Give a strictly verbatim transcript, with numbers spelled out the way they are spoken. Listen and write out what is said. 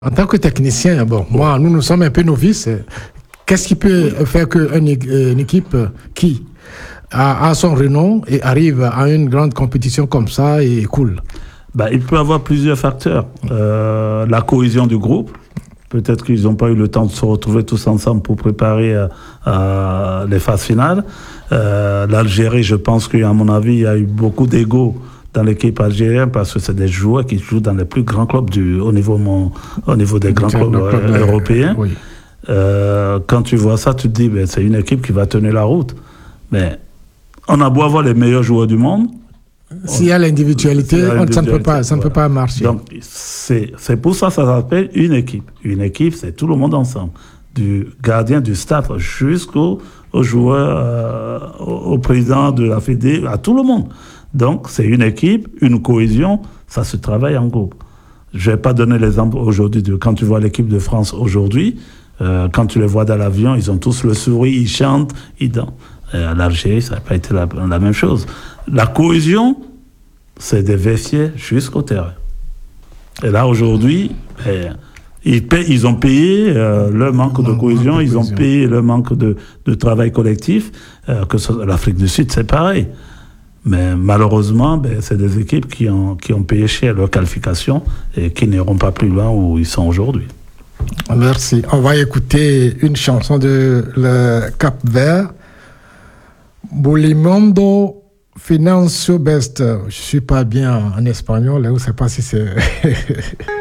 En tant que technicien, bon, moi, nous, nous sommes un peu novices. Qu'est-ce qui peut faire qu'une une équipe qui a, a son renom et arrive à une grande compétition comme ça et cool? Bah, il peut y avoir plusieurs facteurs. Euh, la cohésion du groupe. Peut-être qu'ils n'ont pas eu le temps de se retrouver tous ensemble pour préparer euh, euh, les phases finales. Euh, L'Algérie, je pense qu'à mon avis, il y a eu beaucoup d'ego dans l'équipe algérienne parce que c'est des joueurs qui jouent dans les plus grands clubs du, au, niveau, mon, au niveau des grands clubs euh, européens. Oui. Euh, quand tu vois ça, tu te dis ben, c'est une équipe qui va tenir la route. Mais on a beau avoir les meilleurs joueurs du monde. S'il y a l'individualité, ça ne peut pas, ça ne peut pas marcher. Donc, c'est, c'est pour ça que ça s'appelle une équipe. Une équipe, c'est tout le monde ensemble. Du gardien, du staff, jusqu'au au joueur, euh, au, au président de la Fédé, à tout le monde. Donc, c'est une équipe, une cohésion, ça se travaille en groupe. Je ne vais pas donner l'exemple aujourd'hui de quand tu vois l'équipe de France aujourd'hui, euh, quand tu les vois dans l'avion, ils ont tous le sourire, ils chantent, ils dansent. À l'Algérie, ça n'a pas été la, la même chose. La cohésion, c'est des vestiaires jusqu'au terrain. Et là, aujourd'hui, ben, ils, paient, ils ont payé euh, le manque de cohésion, ils ont payé le manque de, de travail collectif. Euh, que ce, l'Afrique du Sud, c'est pareil. Mais malheureusement, ben, c'est des équipes qui ont, qui ont payé cher leur qualification et qui n'iront pas plus loin où ils sont aujourd'hui. Merci. On va écouter une chanson de le Cap-Vert. Bolimondo Financio Best. Je ne suis pas bien en espagnol, je ne sais pas si c'est...